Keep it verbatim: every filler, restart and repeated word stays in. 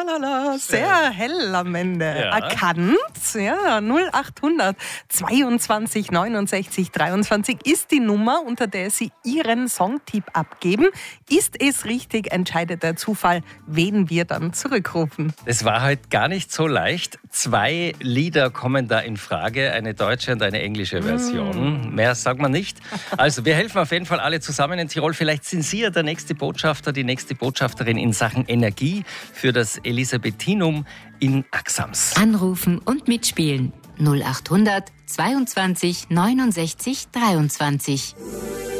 Tralalala, sehr hell am Ende. Ja. Erkannt, ja, null achthundert zweiundzwanzig neunundsechzig dreiundzwanzig ist die Nummer, unter der Sie Ihren Songtipp abgeben. Ist es richtig, entscheidet der Zufall, wen wir dann zurückrufen. Es war heute gar nicht so leicht. Zwei Lieder kommen da in Frage, eine deutsche und eine englische Version. Mm. Mehr sagt man nicht. Also wir helfen auf jeden Fall alle zusammen in Tirol. Vielleicht sind Sie ja der nächste Botschafter, die nächste Botschafterin in Sachen Energie für das Elisabethinum in Axams. Anrufen und mitspielen null achthundert zweiundzwanzig neunundsechzig dreiundzwanzig.